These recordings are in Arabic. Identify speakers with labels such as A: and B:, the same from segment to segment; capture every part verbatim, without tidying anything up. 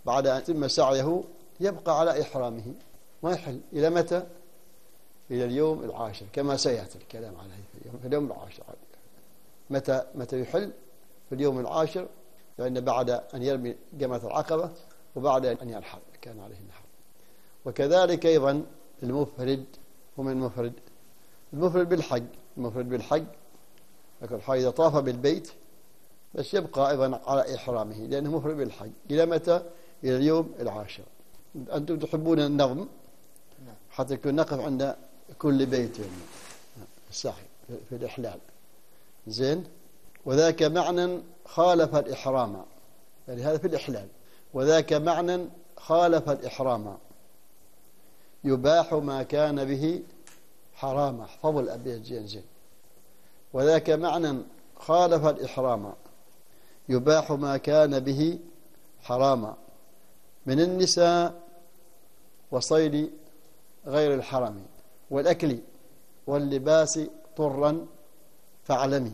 A: بعد أن يتم سعيه يبقى على إحرامه ما يحل إلى متى؟ إلى اليوم العاشر كما سيأتي الكلام عليه في اليوم, في اليوم العاشر. متى متى يحل؟ في اليوم العاشر، لأن بعد أن يرمي جمرة العقبة وبعد أن ينحر كان عليه النحر. وكذلك أيضا المفرد. ومن المفرد؟ المفرد بالحج. المفرد بالحج لكن إذا طاف بالبيت بس يبقى أيضا على إحرامه لأنه مفرد بالحج. إلى متى؟ إلى اليوم العاشر. أنتم تحبون النظم حتى يكون نقف عند كل بيت يعني السعي في الإحلال. زين. وذاك معنى خالف الإحرام، يعني هذا في الإحلال. وذاك معنى خالف الإحرام يباح ما كان به حراما. احفظوا الأبيات زين زين. وذاك معنى خالف الإحرام يباح ما كان به حراما من النساء وصيد غير الحرم والأكل واللباس طرا فاعلمي.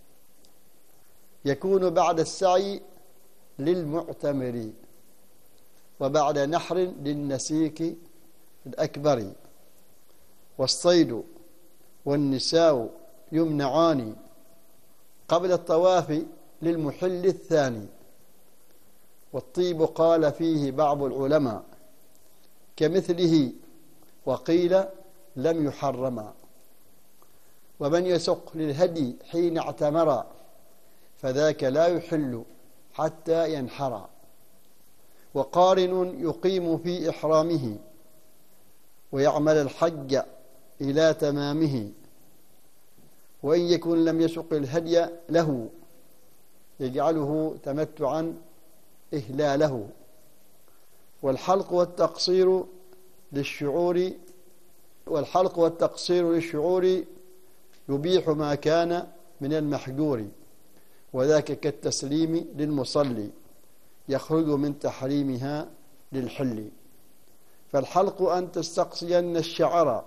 A: يكون بعد السعي للمعتمر وبعد نحر للنسيك الأكبر. والصيد والنساء يمنعان قبل الطواف للمحل الثاني. والطيب قال فيه بعض العلماء كمثله وقيل لم يحرما. ومن يسق للهدي حين اعتمر فذاك لا يحل حتى ينحر. وقارن يقيم في إحرامه ويعمل الحج إلى تمامه. وإن يكن لم يسق الهدي له يجعله تمتعا إهلاله. والحلق والتقصير للشعور والحلق والتقصير للشعور يبيح ما كان من المحجور. وذاك كالتسليم للمصلي يخرج من تحريمها للحل. فالحلق أن تستقصين الشعر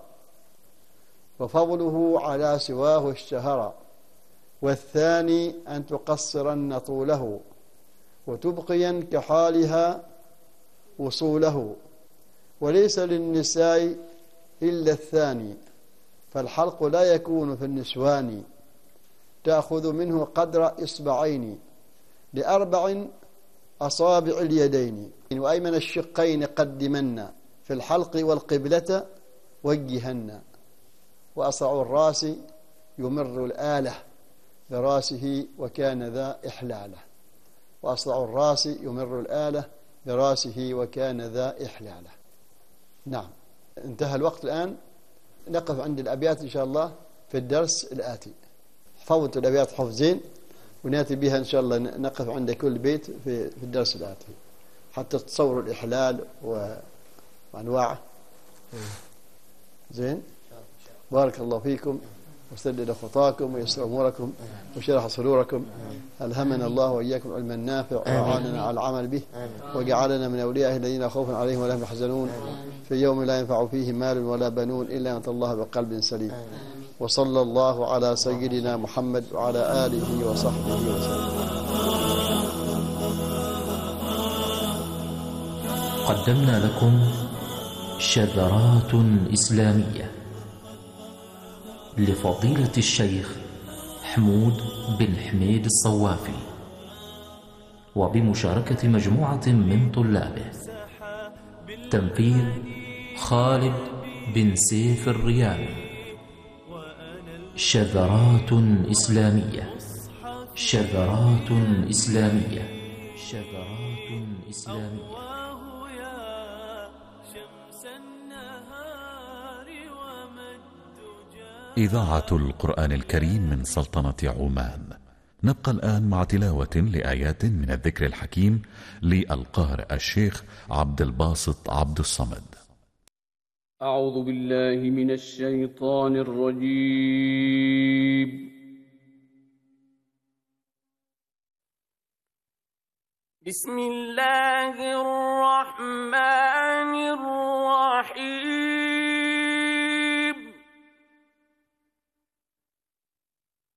A: وفضله على سواه اشتهر. والثاني أن تقصرن طوله وتبقين كحالها وصوله. وليس للنساء إلا الثاني. فالحلق لا يكون في النسوان تأخذ منه قدر إصبعين لأربع أصابع اليدين. وأيمن الشقين قدمن في الحلق والقبلة وجهن. وأصع الراس يمر الآلة براسه وكان ذا إحلاله. وأصع الراس يمر الآلة براسه وكان ذا إحلاله. نعم، انتهى الوقت الآن. نقف عند الأبيات إن شاء الله في الدرس الآتي. حفظت الأبيات حفظين ونأتي بها إن شاء الله. نقف عند كل بيت في في الدرس الآتي حتى تصوروا الإحلال وأنواعه. زين. بارك الله فيكم وسدد خطاكم ويسر أموركم وشرح صدوركم. ألهمنا الله وإياكم علما نافع وأعاننا على العمل به وجعلنا من أوليائه الذين لا خوف عليهم ولا هم يحزنون في يوم لا ينفع فيه مال ولا بنون إلا من أتى الله بقلب سليم. وصلى الله على سيدنا محمد وعلى آله وصحبه وسلم.
B: قدمنا لكم شذرات إسلامية لفضيلة الشيخ حمود بن حميد الصوافي وبمشاركة مجموعة من طلابه. تنفيذ خالد بن سيف الريامي. شذرات إسلامية شذرات إسلامية شذرات إسلامية.
C: إذاعة القرآن الكريم من سلطنة عمان. نبقى الآن مع تلاوة لآيات من الذكر الحكيم للقارئ الشيخ عبد الباسط عبد الصمد.
D: أعوذ بالله من الشيطان الرجيم. بسم الله الرحمن الرحيم.